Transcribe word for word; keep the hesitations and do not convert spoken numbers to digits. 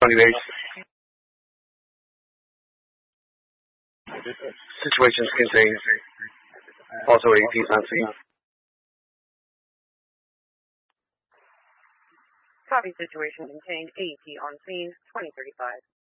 County base. Situations contained. Also A Ps on scene. Copy, situation contained. A P on scene, twenty thirty-five.